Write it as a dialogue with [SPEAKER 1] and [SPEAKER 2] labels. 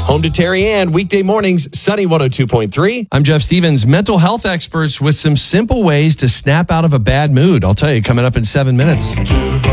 [SPEAKER 1] Home to Terry Ann, weekday mornings, Sunny 102.3.
[SPEAKER 2] I'm Jeff Stevens, mental health experts with some simple ways to snap out of a bad mood. I'll tell you, coming up in 7 minutes.